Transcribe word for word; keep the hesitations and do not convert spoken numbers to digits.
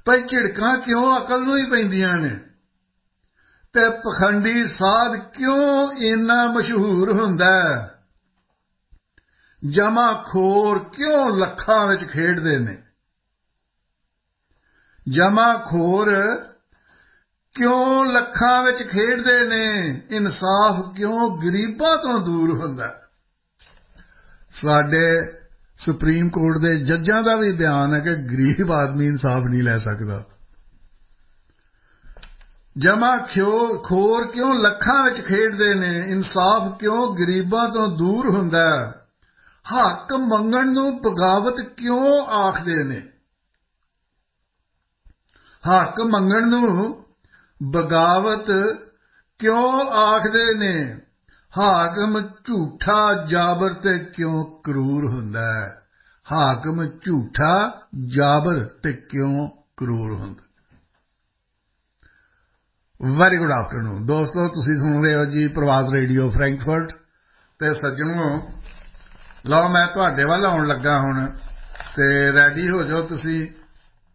ਭਾਈ ਝਿੜਕਾਂ ਕਿਉਂ ਅਕਲ ਨੂੰ ਹੀ ਪੈਂਦੀਆਂ ਨੇ ਤੇ ਪਖੰਡੀ ਸਾਧ ਕਿਉਂ ਇੰਨਾ ਮਸ਼ਹੂਰ ਹੁੰਦਾ ਜਮਾ ਖੋਰ ਕਿਉਂ ਲੱਖਾਂ ਵਿੱਚ ਖੇਡਦੇ ਨੇ ਜਮਾ ਖੋਰ ਕਿਉਂ ਲੱਖਾਂ ਵਿੱਚ ਖੇਡਦੇ ਨੇ ਇਨਸਾਫ ਕਿਉਂ ਗਰੀਬਾਂ ਤੋਂ ਦੂਰ ਹੁੰਦਾ ਸਾਡੇ ਸੁਪਰੀਮ ਕੋਰਟ ਦੇ ਜੱਜਾਂ ਦਾ ਵੀ ਬਿਆਨ ਹੈ ਕਿ ਗਰੀਬ ਆਦਮੀ ਇਨਸਾਫ ਨਹੀਂ ਲੈ ਸਕਦਾ ਜਮਾ ਖੋਰ ਕਿਉਂ ਲੱਖਾਂ ਵਿੱਚ ਖੇਡਦੇ ਨੇ ਇਨਸਾਫ ਕਿਉਂ ਗਰੀਬਾਂ ਤੋਂ ਦੂਰ ਹੁੰਦਾ ਹੱਕ ਮੰਗਣ ਨੂੰ ਬਗਾਵਤ ਕਿਉਂ ਆਖਦੇ ਨੇ ਹੱਕ ਮੰਗਣ ਨੂੰ ਬਗਾਵਤ ਕਿਉਂ ਆਖਦੇ ਨੇ ਹਾਕਮ ਝੂਠਾ ਜਾਬਰ ਤੇ ਕਿਉਂ ਕਰੂਰ ਹੁੰਦਾ ਹੈ ਹਾਕਮ ਝੂਠਾ ਜਾਬਰ ਤੇ ਕਿਉਂ ਕਰੂਰ ਹੁੰਦਾ ਵੈਰੀ ਗੁੱਡ ਆਫਟਰਨੂਨ ਦੋਸਤੋ ਤੁਸੀਂ ਸੁਣ ਰਹੇ ਹੋ ਜੀ ਪ੍ਰਵਾਸ ਰੇਡੀਓ ਫਰੈਂਕਫਰਟ ਤੇ ਸੱਜਣੋ ਲਓ ਮੈਂ ਤੁਹਾਡੇ ਵੱਲ ਆਉਣ ਲੱਗਾ ਹੁਣ ਤੇ ਰੈਡੀ ਹੋ ਜਾਓ ਤੁਸੀਂ